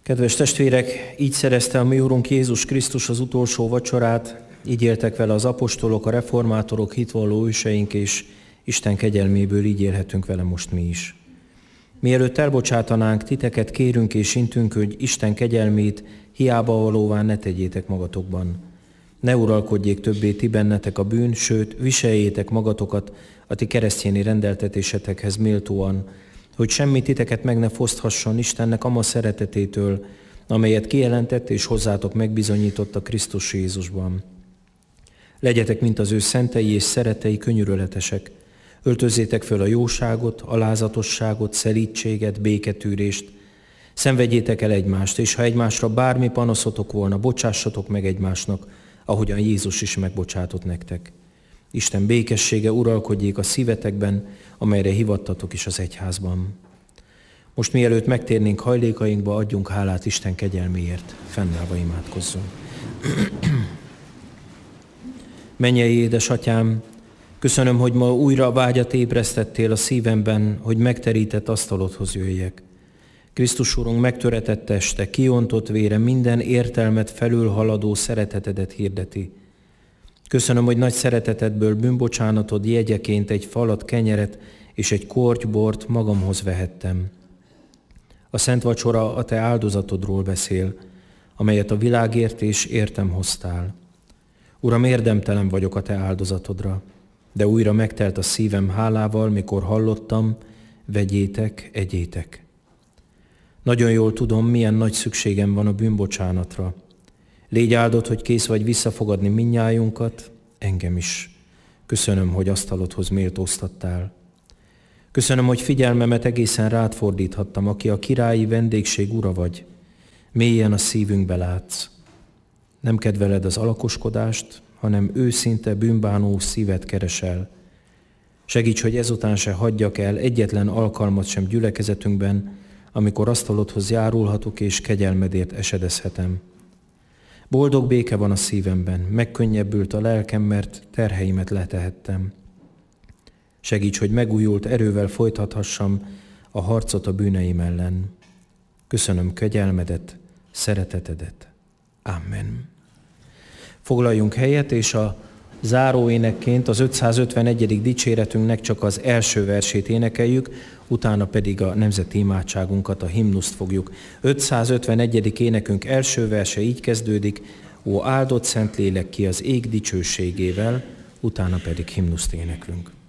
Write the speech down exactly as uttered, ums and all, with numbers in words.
Kedves testvérek, így szerezte a mi Urunk Jézus Krisztus az utolsó vacsorát, így éltek vele az apostolok, a reformátorok, hitvalló őseink, és Isten kegyelméből így élhetünk vele most mi is. Mielőtt elbocsátanánk, titeket kérünk és intünk, hogy Isten kegyelmét hiába valóvá ne tegyétek magatokban. Ne uralkodjék többé ti bennetek a bűn, sőt, viseljétek magatokat a ti keresztjéni rendeltetésetekhez méltóan, hogy semmi titeket meg ne foszthasson Istennek ama szeretetétől, amelyet kijelentett és hozzátok megbizonyított a Krisztus Jézusban. Legyetek, mint az ő szentei és szeretei, könyörületesek. Öltözzétek föl a jóságot, alázatosságot, szelídséget, béketűrést. Szenvedjétek el egymást, és ha egymásra bármi panaszotok volna, bocsássatok meg egymásnak, ahogyan Jézus is megbocsátott nektek. Isten békessége uralkodjék a szívetekben, amelyre hivattatok is az egyházban. Most mielőtt megtérnénk hajlékainkba, adjunk hálát Isten kegyelméért. Fennállva imádkozzunk. Mennyei édesatyám, köszönöm, hogy ma újra vágyat ébresztettél a szívemben, hogy megterített asztalodhoz jöjjek. Krisztus Urunk megtöretett teste, kiontott vére minden értelmet felülhaladó szeretetedet hirdeti. Köszönöm, hogy nagy szeretetedből bűnbocsánatod jegyeként egy falat kenyeret és egy korty bort magamhoz vehettem. A Szent Vacsora a te áldozatodról beszél, amelyet a világért és értem hoztál. Uram, érdemtelen vagyok a te áldozatodra, de újra megtelt a szívem hálával, mikor hallottam, vegyétek, egyétek. Nagyon jól tudom, milyen nagy szükségem van a bűnbocsánatra. Légy áldott, hogy kész vagy visszafogadni mindnyájunkat, engem is. Köszönöm, hogy asztalodhoz méltóztattál. Köszönöm, hogy figyelmemet egészen rád fordíthattam, aki a királyi vendégség ura vagy. Mélyen a szívünkbe látsz. Nem kedveled az alakoskodást, hanem őszinte bűnbánó szívet keresel. Segíts, hogy ezután se hagyjak el egyetlen alkalmat sem gyülekezetünkben, amikor asztalodhoz járulhatok és kegyelmedért esedezhetem. Boldog béke van a szívemben, megkönnyebbült a lelkem, mert terheimet letehettem. Segíts, hogy megújult erővel folytathassam a harcot a bűneim ellen. Köszönöm kegyelmedet, szeretetedet. Amen. Foglaljunk helyet, és a záróénekként az ötszázötvenegyedik dicséretünknek csak az első versét énekeljük, utána pedig a nemzeti imádságunkat, a himnuszt fogjuk. ötszázötvenegyedik énekünk első verse így kezdődik: Ó áldott Szentlélek ki az ég dicsőségével, utána pedig himnuszt éneklünk.